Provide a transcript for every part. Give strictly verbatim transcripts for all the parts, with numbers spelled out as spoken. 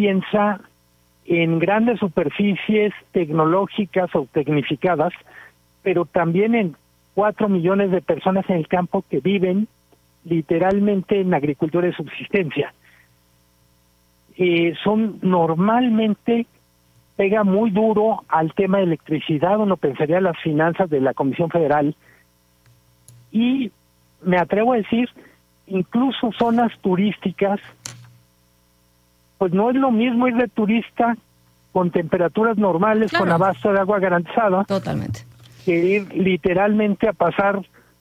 piensa en grandes superficies tecnológicas o tecnificadas, pero también en cuatro millones de personas en el campo que viven literalmente en agricultura de subsistencia. Eh, son normalmente, pega muy duro al tema de electricidad, uno pensaría las finanzas de la Comisión Federal, y me atrevo a decir, incluso zonas turísticas, pues no es lo mismo ir de turista con temperaturas normales, claro, con abasto de agua garantizada, totalmente, que ir literalmente a pasar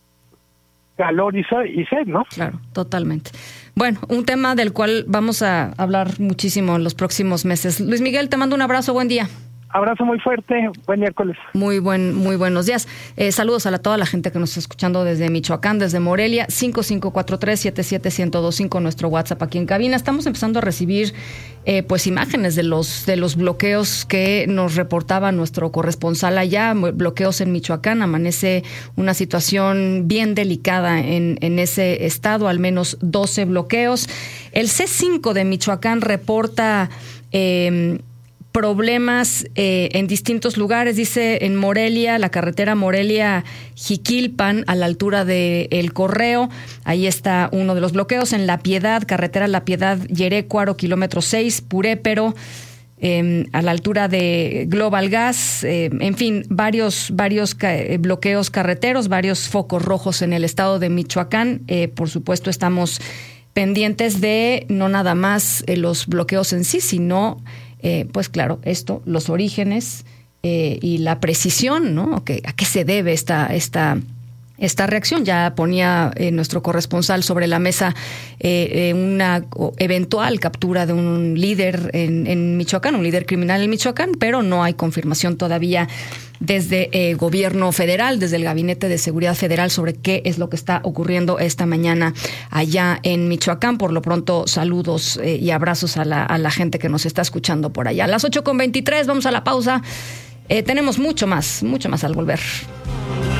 calor y sed, y sed, ¿no? Claro, totalmente. Bueno, un tema del cual vamos a hablar muchísimo en los próximos meses. Luis Miguel, te mando un abrazo, buen día. Abrazo muy fuerte, buen miércoles. Muy buen, muy buenos días. Eh, saludos a la, toda la gente que nos está escuchando desde Michoacán, desde Morelia, cinco cinco cuatro tres, siete siete uno cero dos cinco, nuestro WhatsApp aquí en cabina. Estamos empezando a recibir eh, pues imágenes de los de los bloqueos que nos reportaba nuestro corresponsal allá, bloqueos en Michoacán. Amanece una situación bien delicada en, en ese estado, al menos doce bloqueos. El C cinco de Michoacán reporta Eh, problemas eh, en distintos lugares, dice en Morelia, la carretera Morelia-Jiquilpan, a la altura de El Correo, ahí está uno de los bloqueos. En La Piedad, carretera La Piedad-Yerécuaro, kilómetro seis, Purépero, eh, a la altura de Global Gas, eh, en fin, varios, varios ca- bloqueos carreteros, varios focos rojos en el estado de Michoacán. Eh, por supuesto, estamos pendientes de no nada más eh, los bloqueos en sí, sino Eh, pues claro, esto, los orígenes eh, y la precisión, ¿no? ¿Qué, ¿A qué se debe esta, esta, esta reacción? Ya ponía eh, nuestro corresponsal sobre la mesa eh, eh, una eventual captura de un líder en, en Michoacán, un líder criminal en Michoacán, pero no hay confirmación todavía desde el eh, gobierno federal, desde el Gabinete de Seguridad Federal, sobre qué es lo que está ocurriendo esta mañana allá en Michoacán. Por lo pronto, saludos eh, y abrazos a la, a la gente que nos está escuchando por allá. A las ocho con veintitrés, vamos a la pausa. Eh, tenemos mucho más, mucho más al volver.